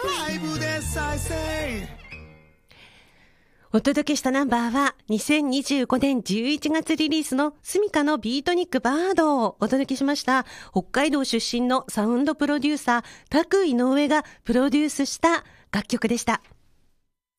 ライブで再生。 お届けしたナンバーは2025年11月リリースのスミカのビートニックバードをお届けしました。北海道出身のサウンドプロデューサータク井上がプロデュースした楽曲でした。